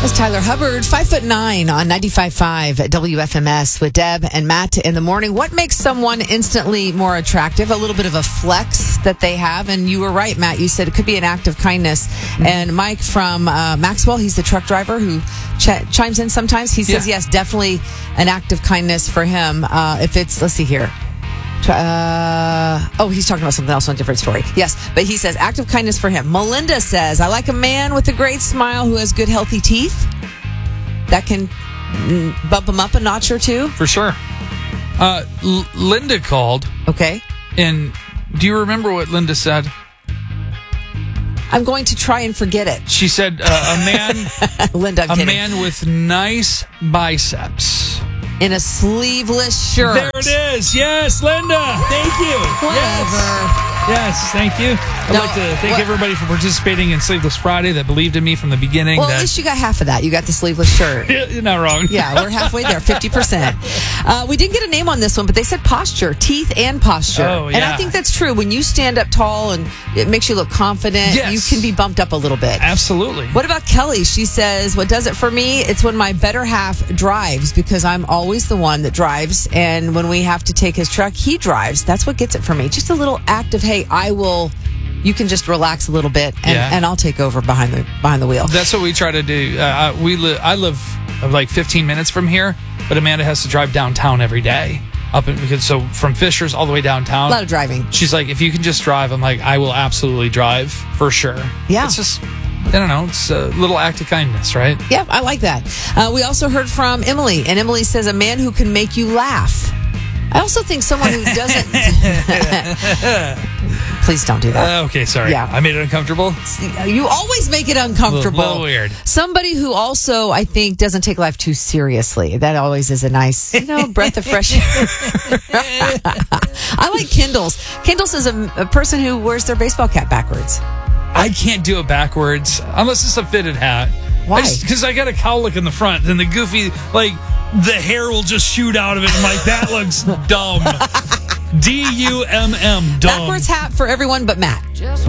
That's Tyler Hubbard, 5'9" on 95.5 at WFMS with Deb and Matt in the morning. What makes someone instantly more attractive? A little bit of a flex that they have. And you were right, Matt. You said it could be an act of kindness. And Mike from Maxwell, he's the truck driver who chimes in sometimes. He says, yes, definitely an act of kindness for him. If it's, let's see here. He's talking about something else on a different story. Yes, but he says act of kindness for him. Melinda says, I like a man with a great smile who has good, healthy teeth. That can bump him up a notch or two. For sure. Linda called. Okay. And do you remember what Linda said? I'm going to try and forget it. She said a man, Linda, I'm kidding. man with nice biceps. In a sleeveless shirt. There it is. Yes, Linda. Thank you. Whatever. Yes, thank you. I'd like to thank everybody for participating in Sleeveless Friday that believed in me from the beginning. Well, at least you got half of that. You got the sleeveless shirt. You're not wrong. Yeah, we're halfway there, 50%. We didn't get a name on this one, but they said posture, teeth and posture. Oh, yeah. And I think that's true. When you stand up tall and it makes you look confident, you can be bumped up a little bit. Absolutely. What about Kelly? She says, what does it for me? It's when my better half drives, because I'm always the one that drives. And when we have to take his truck, he drives. That's what gets it for me. Just a little act of, hey, you can just relax a little bit and I'll take over behind the wheel. That's what we try to do. I live like 15 minutes from here, but Amanda has to drive downtown every day. So from Fishers all the way downtown. A lot of driving. She's like, if you can just drive, I'm like, I will absolutely drive for sure. Yeah. It's just, I don't know, it's a little act of kindness, right? Yeah, I like that. We also heard from Emily, and Emily says a man who can make you laugh. I also think someone who doesn't... Please don't do that. Okay, sorry. Yeah. I made it uncomfortable. You always make it uncomfortable. A little weird. Somebody who also, I think, doesn't take life too seriously. That always is a nice, breath of fresh air. I like Kendall's. Kendall's is a person who wears their baseball cap backwards. I can't do it backwards unless it's a fitted hat. Why? Because I got a cowlick in the front, and the goofy, the hair will just shoot out of it. I'm like, that looks dumb. DUMM, dumb. Backwards hat for everyone but Matt.